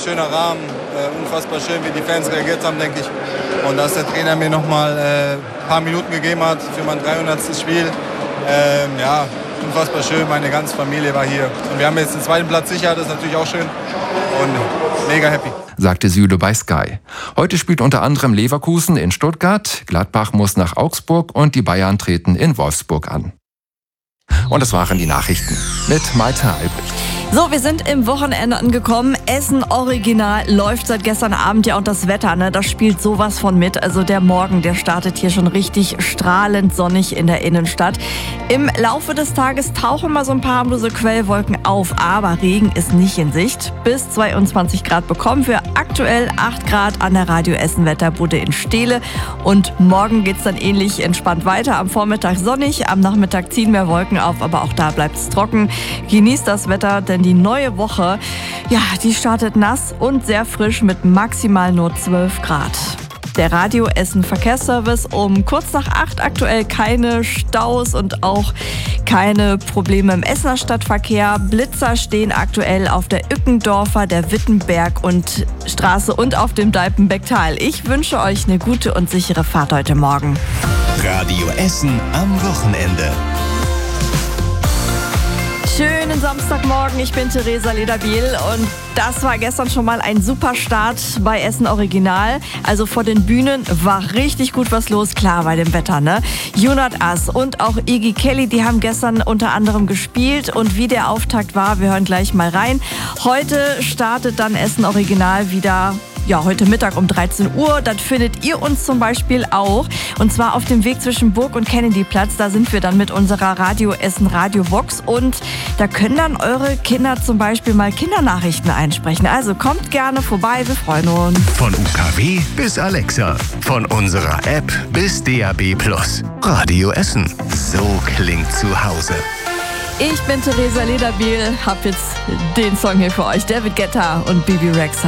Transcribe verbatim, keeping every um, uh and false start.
schöner Rahmen, äh, unfassbar schön, wie die Fans reagiert haben, denke ich. Und dass der Trainer mir nochmal äh, ein paar Minuten gegeben hat für mein dreihundertstes Spiel. Ähm, ja, unfassbar schön, meine ganze Familie war hier. Und wir haben jetzt den zweiten Platz sicher, das ist natürlich auch schön und mega happy. Sagte Süle bei Sky. Heute spielt unter anderem Leverkusen in Stuttgart, Gladbach muss nach Augsburg und die Bayern treten in Wolfsburg an. Und das waren die Nachrichten mit Malte Albrecht. So, wir sind im Wochenende angekommen. Essen Original läuft seit gestern Abend ja, und das Wetter, ne, das spielt sowas von mit. Also der Morgen, der startet hier schon richtig strahlend sonnig in der Innenstadt. Im Laufe des Tages tauchen mal so ein paar harmlose Quellwolken auf, aber Regen ist nicht in Sicht. Bis zweiundzwanzig Grad bekommen wir aktuell acht Grad an der Radio Essen Wetterbude in Steele. Und morgen geht's dann ähnlich entspannt weiter. Am Vormittag sonnig, am Nachmittag ziehen mehr Wolken auf, aber auch da bleibt's trocken. Genießt das Wetter, denn die neue Woche, ja, die startet nass und sehr frisch mit maximal nur zwölf Grad. Der Radio Essen Verkehrsservice um kurz nach acht, aktuell keine Staus und auch keine Probleme im Essener Stadtverkehr. Blitzer stehen aktuell auf der Ückendorfer, der Wittenberg und Straße und auf dem Deipenbecktal. Ich wünsche euch eine gute und sichere Fahrt heute Morgen. Radio Essen am Wochenende. Schönen Samstagmorgen, ich bin Theresa Lederbiel und das war gestern schon mal ein super Start bei Essen Original. Also vor den Bühnen war richtig gut was los, klar bei dem Wetter, ne? Junat As und auch Iggy Kelly, die haben gestern unter anderem gespielt und wie der Auftakt war, wir hören gleich mal rein. Heute startet dann Essen Original wieder. Ja, heute Mittag um dreizehn Uhr, dann findet ihr uns zum Beispiel auch. Und zwar auf dem Weg zwischen Burg und Kennedyplatz. Da sind wir dann mit unserer Radio Essen Radio Box. Und da können dann eure Kinder zum Beispiel mal Kindernachrichten einsprechen. Also kommt gerne vorbei, wir freuen uns. Von U K W bis Alexa. Von unserer App bis D A B Plus. Radio Essen. So klingt zu Hause. Ich bin Theresa Lederbiel, hab jetzt den Song hier für euch. David Guetta und Bibi Rexha.